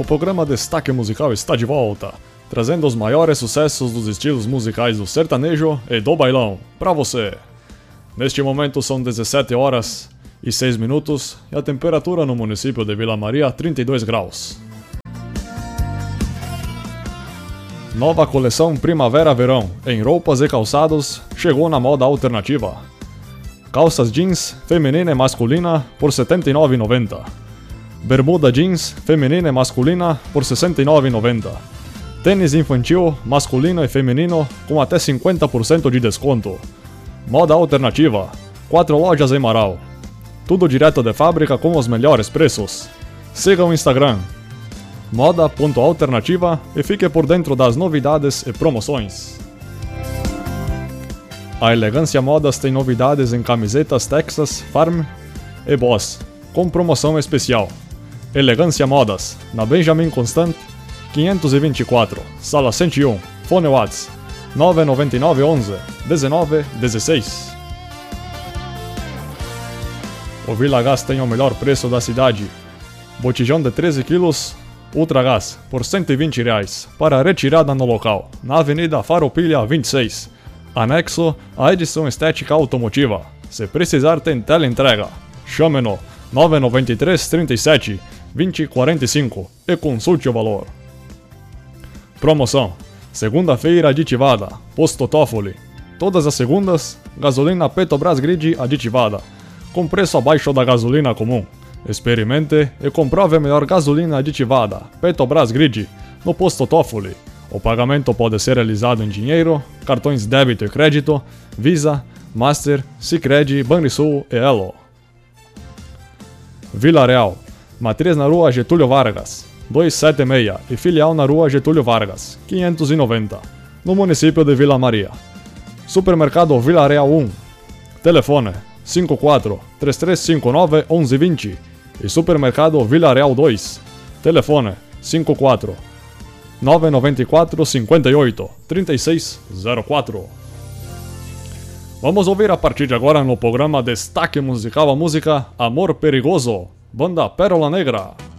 O programa Destaque Musical está de volta, trazendo os maiores sucessos dos estilos musicais do sertanejo e do bailão para você. Neste momento são 17 horas e 6 minutos e a temperatura no município de Vila Maria 32 graus. Nova coleção Primavera-Verão em roupas e calçados chegou na moda alternativa. Calças jeans feminina e masculina por R$ 79,90. Bermuda jeans feminina e masculina por R$ 69,90. Tênis infantil masculino e feminino com até 50% de desconto. Moda alternativa, 4 lojas em Marau. Tudo direto de fábrica com os melhores preços. Siga o Instagram moda.alternativa e fique por dentro das novidades e promoções. A Elegância Modas tem novidades em camisetas Texas, Farm e Boss, com promoção especial. Elegância Modas, na Benjamin Constant, 524, sala 101, fone Whats 99911 1916. O Vila Gás tem o melhor preço da cidade. Botijão de 13 kg Ultra Gás por R$ 120 para retirada no local, na Avenida Farroupilha 26, anexo à edição estética automotiva. Se precisar tem teleentrega. Chame-no 993 37 2045 e consulte o valor. Promoção: segunda-feira aditivada, posto Toffoli. Todas as segundas, gasolina Petrobras Grid aditivada, com preço abaixo da gasolina comum. Experimente e comprove a melhor gasolina aditivada, Petrobras Grid, no posto Toffoli. O pagamento pode ser realizado em dinheiro, cartões débito e crédito, Visa, Master, Sicredi, Banrisul e Elo. Vila Real, matriz na rua Getúlio Vargas, 276 e filial na rua Getúlio Vargas, 590, no município de Vila Maria. Supermercado Vila Real 1, telefone 54 3359 1120 e Supermercado Vila Real 2, telefone 54 994 58 3604. Vamos ouvir a partir de agora no programa Destaque Musical a música Amor Perigoso, banda Pérola Negra.